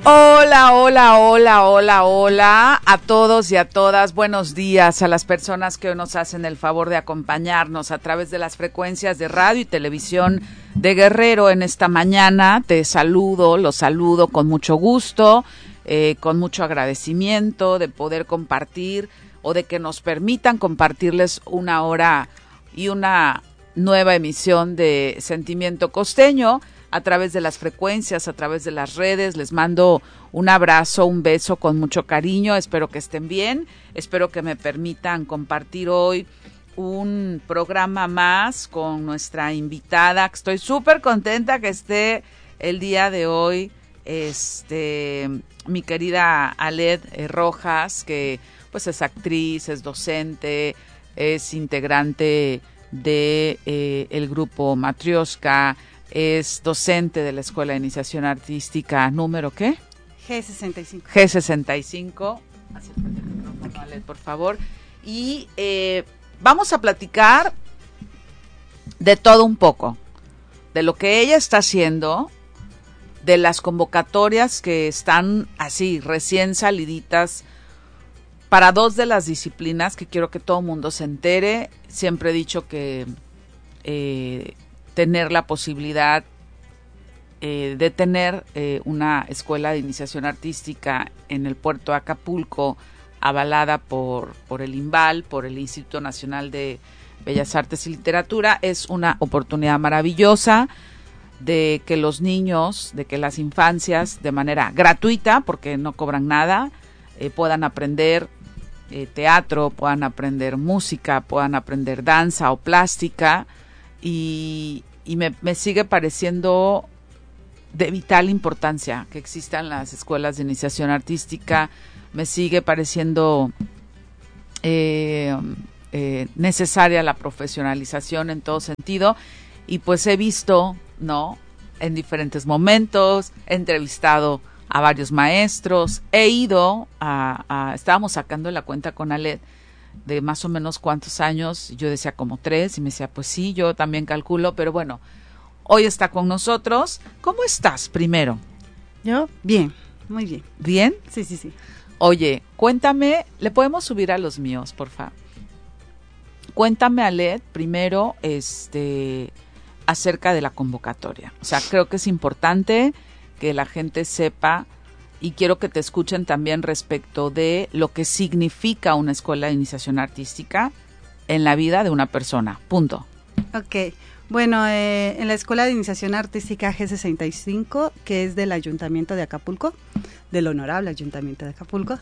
Hola, hola, hola, hola, hola a todos y a todas. Buenos días a las personas que hoy nos hacen el favor de acompañarnos a través de las frecuencias de radio y televisión de Guerrero en esta mañana. Te saludo, los saludo con mucho gusto, con mucho agradecimiento de poder compartir o de que nos permitan compartirles una hora y una nueva emisión de Sentimiento Costeño a través de las frecuencias, a través de las redes. Les mando un abrazo, un beso con mucho cariño. Espero que estén bien. Espero que me permitan compartir hoy un programa más con nuestra invitada. Estoy súper contenta que esté el día de hoy mi querida Aled Rojas, que pues es actriz, es docente, es integrante de el grupo Matrioska, es docente de la Escuela de Iniciación Artística número ¿qué? G65. G65. Acércate al micrófono, Ale, por favor. Y vamos a platicar de todo un poco, de lo que ella está haciendo, de las convocatorias que están así, recién saliditas, para dos de las disciplinas que quiero que todo el mundo se entere. Siempre he dicho que tener la posibilidad de tener una escuela de iniciación artística en el puerto de Acapulco, avalada por el INVAL, por el Instituto Nacional de Bellas Artes y Literatura, es una oportunidad maravillosa de que los niños, de que las infancias, de manera gratuita, porque no cobran nada, puedan aprender teatro, puedan aprender música, puedan aprender danza o plástica. Y me sigue pareciendo de vital importancia que existan las escuelas de iniciación artística. Me sigue pareciendo necesaria la profesionalización en todo sentido. Y pues he visto, ¿no?, en diferentes momentos, he entrevistado a varios maestros, he ido estábamos sacando la cuenta con Aled de más o menos cuántos años. Yo decía como 3 y me decía, pues sí, yo también calculo, pero bueno, hoy está con nosotros. ¿Cómo estás primero? Yo, bien, muy bien. ¿Bien? Sí. Oye, cuéntame, ¿le podemos subir a los míos, por favor? Cuéntame, Aled, primero, acerca de la convocatoria. O sea, creo que es importante que la gente sepa, y quiero que te escuchen también respecto de lo que significa una escuela de iniciación artística en la vida de una persona. Punto. Ok. Bueno, en la Escuela de Iniciación Artística G65, que es del Ayuntamiento de Acapulco, del Honorable Ayuntamiento de Acapulco,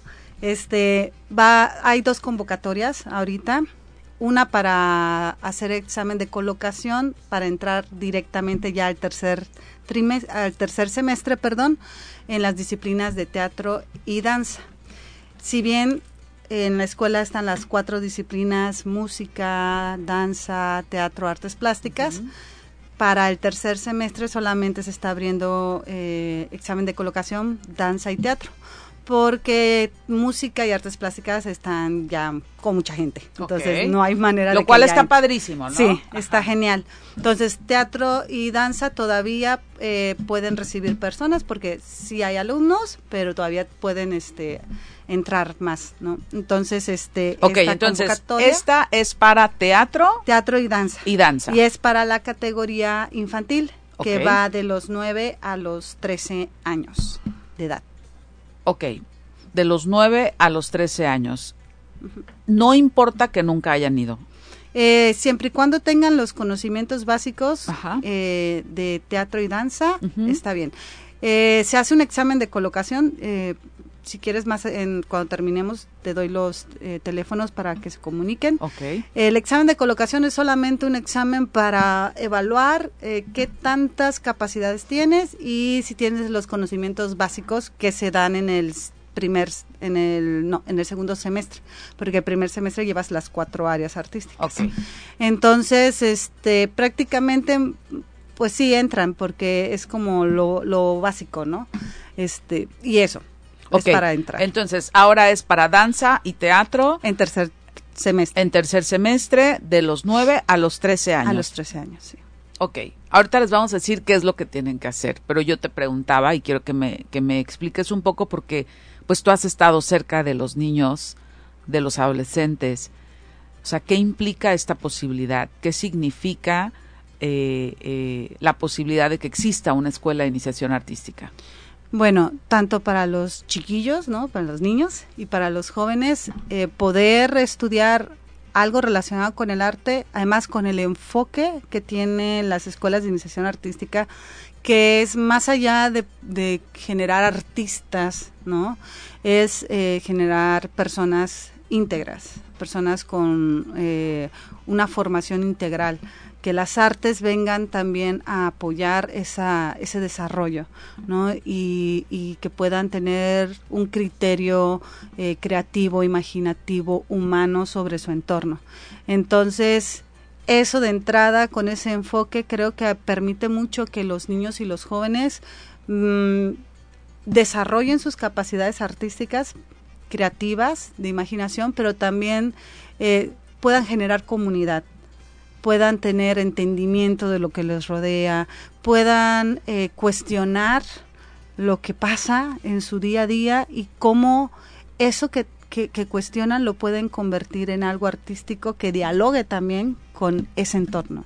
hay 2 convocatorias ahorita. Una para hacer examen de colocación, para entrar directamente ya al tercer semestre, en las disciplinas de teatro y danza. Si bien en la escuela están las 4 disciplinas: música, danza, teatro, artes plásticas, para el tercer semestre solamente se está abriendo examen de colocación, danza y teatro, porque música y artes plásticas están ya con mucha gente, entonces no hay manera de lo cual está padrísimo, ¿no? Sí, está genial. Entonces teatro y danza todavía pueden recibir personas, porque sí hay alumnos, pero todavía pueden entrar más, ¿no? Entonces entonces esta es para teatro y danza, y es para la categoría infantil, que va de los 9 a los 13 años de edad. Ok, de los 9 a los 13 años. No importa que nunca hayan ido. Siempre y cuando tengan los conocimientos básicos de teatro y danza, está bien. Se hace un examen de colocación. Si quieres más, cuando terminemos, te doy los teléfonos para que se comuniquen. Okay. El examen de colocación es solamente un examen para evaluar qué tantas capacidades tienes y si tienes los conocimientos básicos que se dan en el segundo semestre, porque el primer semestre llevas las 4 áreas artísticas. Okay. Entonces, prácticamente, pues sí entran, porque es como lo básico, ¿no? Y eso. Es para entrar. Entonces, ahora es para danza y teatro. En tercer semestre. En tercer semestre, de los 9 a los 13 años. A los 13 años, sí. Ok, Ahorita les vamos a decir qué es lo que tienen que hacer, pero yo te preguntaba y quiero que me expliques un poco porque pues tú has estado cerca de los niños, de los adolescentes. O sea, ¿qué implica esta posibilidad? ¿Qué significa la posibilidad de que exista una escuela de iniciación artística? Bueno, tanto para los chiquillos, ¿no? Para los niños y para los jóvenes, poder estudiar algo relacionado con el arte, además con el enfoque que tienen las escuelas de iniciación artística, que es más allá de generar artistas, ¿no? Es generar personas íntegras, personas con una formación integral, que las artes vengan también a apoyar ese desarrollo, ¿no? Y que puedan tener un criterio creativo, imaginativo, humano sobre su entorno. Entonces, eso de entrada, con ese enfoque, creo que permite mucho que los niños y los jóvenes desarrollen sus capacidades artísticas, creativas, de imaginación, pero también puedan generar comunidad, puedan tener entendimiento de lo que les rodea, puedan cuestionar lo que pasa en su día a día y cómo eso que cuestionan lo pueden convertir en algo artístico que dialogue también con ese entorno.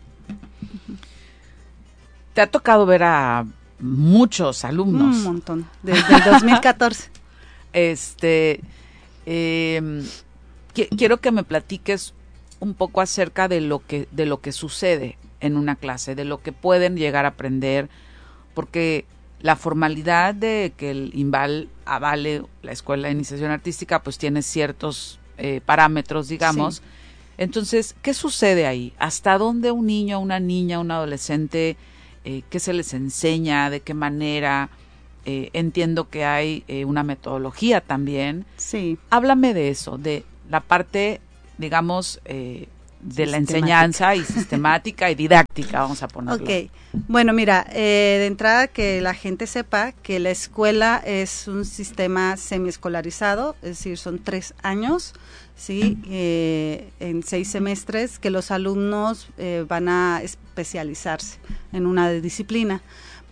¿Te ha tocado ver a muchos alumnos? Un montón, desde el 2014. Quiero que me platiques un poco acerca de lo que sucede en una clase, de lo que pueden llegar a aprender, porque la formalidad de que el INVAL avale la Escuela de Iniciación Artística pues tiene ciertos parámetros, digamos. Sí. Entonces, ¿qué sucede ahí? ¿Hasta dónde un niño, una niña, un adolescente, qué se les enseña, de qué manera? Entiendo que hay una metodología también. Sí. Háblame de eso, de la parte, digamos, de la enseñanza y sistemática y didáctica, vamos a ponerlo. Ok, bueno, mira, de entrada que la gente sepa que la escuela es un sistema semiescolarizado, es decir, son 3 años, ¿sí? En 6 semestres que los alumnos van a especializarse en una disciplina.